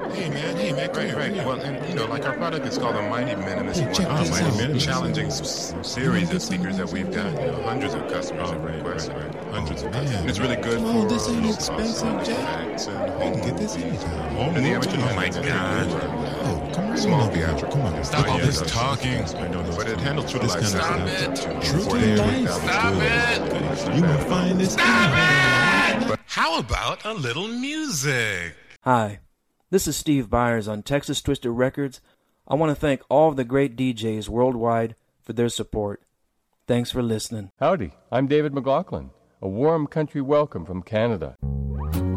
Hey man, come here. Right. Well, and like our product is called the Mighty Men, and this is one of Mighty Men. the challenging series of speakers that we've got. Hundreds of customers have requested. Hundreds of customers. And it's really good Come on, for this ain't low expensive, cost Jack. effects and You home can get this anytime. movies. And the average Oh my God. Oh, come on, Small over here. theatrical. Come on, Stop all this talking. I know those. But it handles true to This life. kind of sound. stuff. it. True to life. Stop it. You will find this anywhere. How about a little music? Hi, this is Steve Byers on Texas Twisted Records. I want to thank all of the great DJs worldwide for their support. Thanks for listening. Howdy, I'm David McLaughlin. A warm country welcome from Canada.